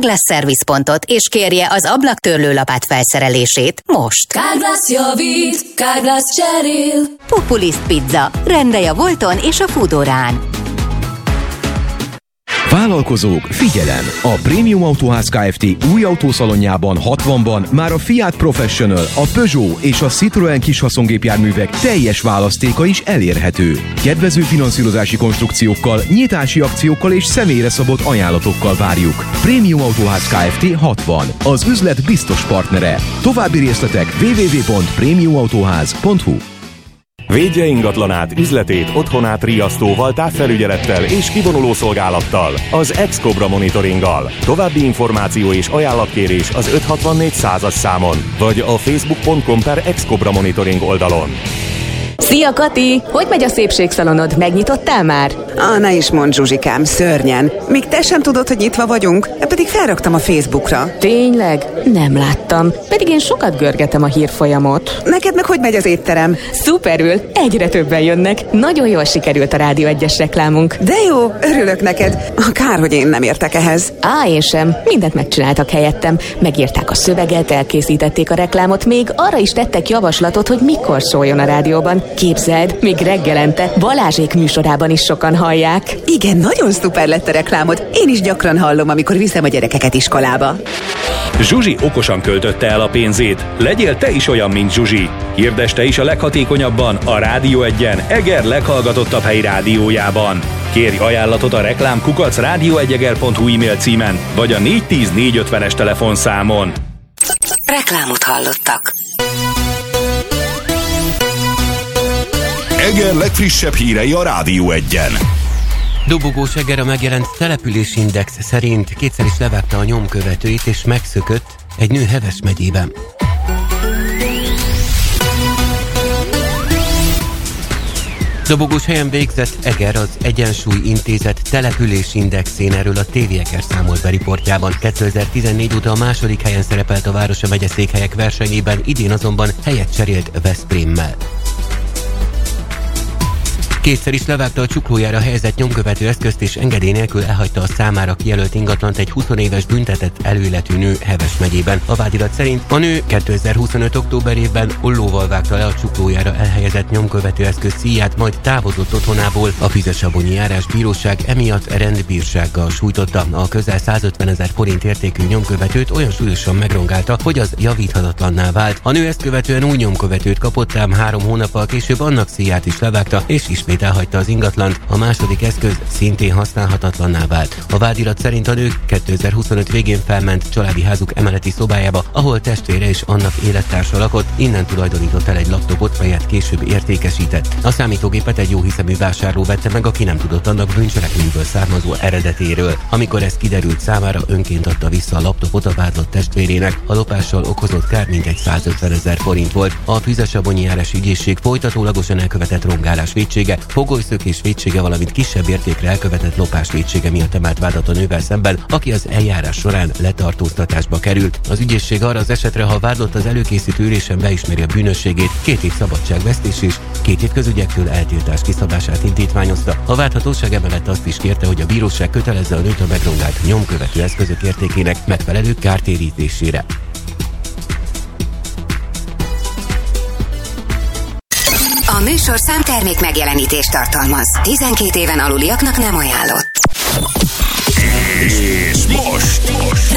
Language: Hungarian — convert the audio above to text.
Carglass szervizpontot, és kérje az ablaktörlő lapát felszerelését most. Carglass javít, Carglass cserél. Populist Pizza. Rendelj a Volton és a Foodorán. Vállalkozók, figyelem! A Prémium Autóház Kft. Új autószalonjában 60-ban már a Fiat Professional, a Peugeot és a Citroën kishaszongépjárművek teljes választéka is elérhető. Kedvező finanszírozási konstrukciókkal, nyitási akciókkal és személyre szabott ajánlatokkal várjuk. Prémium Autóház Kft. 60. Az üzlet biztos partnere. További részletek www.premiumautoház.hu. Védje ingatlanát, üzletét, otthonát riasztóval, távfelügyelettel és kivonuló szolgálattal, az Ex-Cobra monitoringgal. További információ és ajánlatkérés az 564 100-as számon, vagy a facebook.com/Ex-Cobra monitoring oldalon. Szia, Kati! Hogy megy a szépségszalonod? Megnyitottál már? Ne is mondd, Zsuzsikám, szörnyen. Még te sem tudod, hogy nyitva vagyunk, pedig felraktam a Facebookra. Tényleg? Nem láttam. Pedig én sokat görgetem a hírfolyamot. Neked meg hogy megy az étterem? Szuperül! Egyre többen jönnek. Nagyon jól sikerült a Rádió 1-es reklámunk. De jó, örülök neked. Kár, hogy én nem értek ehhez. Én sem. Mindent megcsináltak helyettem. Megírták a szöveget, elkészítették a reklámot, még arra is tettek javaslatot, hogy mikor szóljon a rádióban. Képzeld, még reggelente Balázsék műsorában is sokan hallják. Igen, nagyon szuper lett a reklámod. Én is gyakran hallom, amikor viszem a gyerekeket iskolába. Zsuzsi okosan költötte el a pénzét. Legyél te is olyan, mint Zsuzsi. Hirdess te is a leghatékonyabban a Rádió 1-en, Eger leghallgatottabb helyi rádiójában. Kérj ajánlatot a reklám@radio1eger.hu e-mail címen, vagy a 410 450-es telefonszámon. Reklámot hallottak. Eger legfrissebb hírei a Rádió 1-en. Dobogós Eger a megjelent településindex szerint kétszer is levágta a nyomkövetőit és megszökött egy nő Heves megyében. Dobogós helyen végzett Eger az Egyensúly Intézet településindexén, erről a TV Eger számolt be riportjában. 2014 óta a második helyen szerepelt a város a megyeszékhelyek versenyében, idén azonban helyet cserélt Veszprémmel. Kétszer is levágta a csuklójára helyezett nyomkövető eszközt és engedély nélkül elhagyta a számára kijelölt ingatlant egy 20 éves büntetett előéletű nő Heves megyében. A vádirat szerint a nő 2025. októberében ollóval vágta le a csuklójára elhelyezett nyomkövető eszköz szíját, majd távozott otthonából. A Füzesabonyi járásbíróság emiatt rendbírsággal sújtotta. A közel 150 000 forint értékű nyomkövetőt olyan súlyosan megrongálta, hogy az javíthatatlanná vált. A nő ezt követően új nyomkövetőt kapott, ám 3 hónappal később annak szíját is levágta, és ismét elhagyta az ingatlant. A második eszköz szintén használhatatlanná vált. A vádirat szerint a nő 2025 végén felment családi házuk emeleti szobájába, ahol testvére és annak élettársa lakott, innen tulajdonított el egy laptopot, melyet később értékesített. A számítógépet egy jóhiszemű vásárló vette meg, aki nem tudott annak bűncselekményből származó eredetéről. Amikor ez kiderült, számára önként adta vissza a laptopot a vádlott testvérének. A lopással okozott kár mintegy 150 000 forint volt. A Füzesabonyi járás ügyészség folytatólagosan elkövetett rongálás vétsége, foglyszökés vétsége, valamint kisebb értékre elkövetett lopás vétsége miatt emelt vádat a nővel szemben, aki az eljárás során letartóztatásba került. Az ügyészség arra az esetre, ha vádlott az előkészítő ülésen beismeri a bűnösségét, 2 év szabadságvesztés és 2 év közügyektől eltiltás kiszabását indítványozta. A vádhatóság emellett azt is kérte, hogy a bíróság kötelezze a nőt a megrongált nyomkövető eszközök értékének megfelelő kártérítésére. A műsorszám termék megjelenítést tartalmaz. 12 éven aluliaknak nem ajánlott. És most